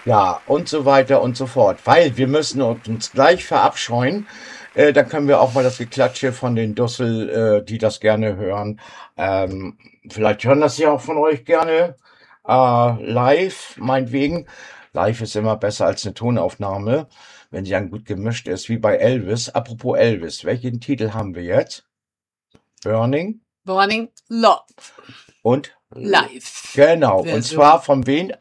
Ja, und so weiter und so fort. Weil wir müssen uns gleich verabscheuen. Da können wir auch mal das Geklatsche von den Dussel, die das gerne hören. Ähm, Vielleicht hören das ja auch von euch gerne. Live, meinetwegen. Live ist immer besser als eine Tonaufnahme, wenn sie dann gut gemischt ist, wie bei Elvis. Apropos Elvis, welchen Titel haben wir jetzt? Burning Burning Love und live. genau. Und Version. zwar von wem?